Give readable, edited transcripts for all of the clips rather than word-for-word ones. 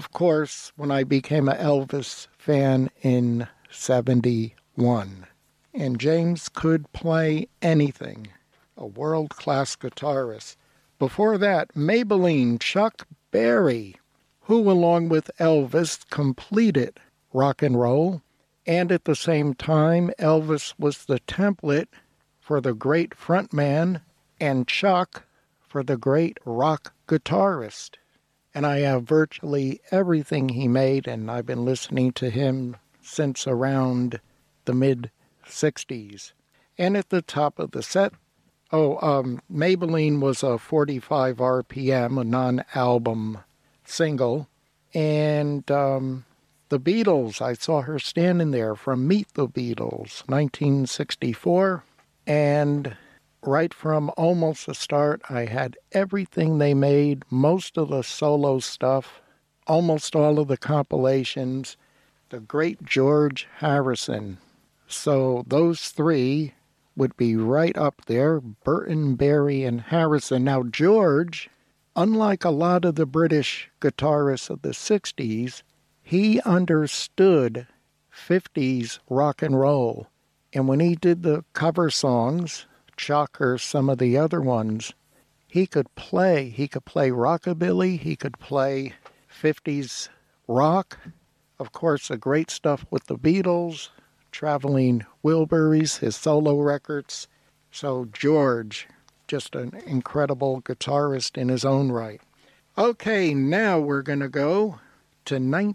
Of course, when I became an Elvis fan in 71. And James could play anything, a world-class guitarist. Before that, Maybelline, Chuck Berry, who along with Elvis completed rock and roll. And at the same time, Elvis was the template for the great frontman and Chuck for the great rock guitarist. And I have virtually everything he made, and I've been listening to him since around the mid-60s. And at the top of the set, Maybelline was a 45 RPM, a non-album single. And the Beatles, I saw her standing there from Meet the Beatles, 1964. And right from almost the start, I had everything they made, most of the solo stuff, almost all of the compilations, the great George Harrison. So those three would be right up there, Burton, Berry, and Harrison. Now, George, unlike a lot of the British guitarists of the 60s, he understood 50s rock and roll. And when he did the cover songs, Chuck or some of the other ones, he could play. He could play rockabilly. He could play 50s rock. Of course, the great stuff with the Beatles, Traveling Wilburys, his solo records. So George, just an incredible guitarist in his own right. Okay, now we're going to go to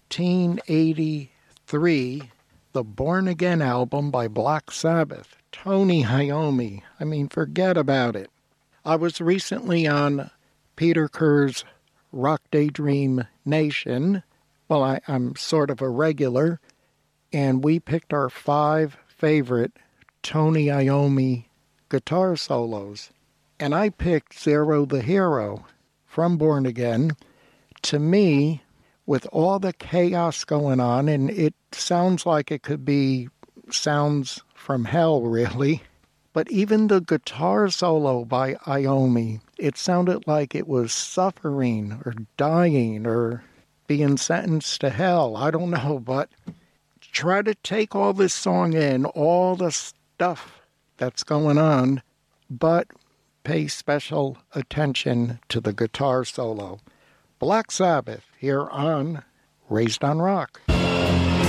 1983, the Born Again album by Black Sabbath. Tony Iommi. I mean, forget about it. I was recently on Peter Kerr's Rock Daydream Nation. Well, I'm sort of a regular. And we picked our 5 favorite Tony Iommi guitar solos. And I picked Zero the Hero from Born Again. To me, with all the chaos going on, and it sounds like it could be sounds from hell, really. But even the guitar solo by Iommi, it sounded like it was suffering or dying or being sentenced to hell. I don't know, but try to take all this song in, all the stuff that's going on, but pay special attention to the guitar solo. Black Sabbath here on Raised on Rock.